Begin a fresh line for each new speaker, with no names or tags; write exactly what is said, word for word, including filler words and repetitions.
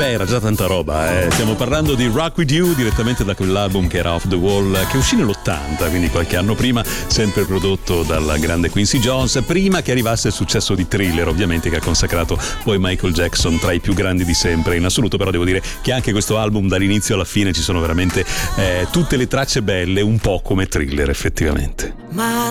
Beh, era già tanta roba, eh. Stiamo parlando di Rock With You, direttamente da quell'album che era Off The Wall, che uscì nell'ottanta, quindi qualche anno prima, sempre prodotto dal grande Quincy Jones, prima che arrivasse il successo di Thriller, ovviamente, che ha consacrato poi Michael Jackson tra i più grandi di sempre in assoluto. Però devo dire che anche questo album, dall'inizio alla fine, ci sono veramente eh, tutte le tracce belle, un po' come Thriller, effettivamente.
My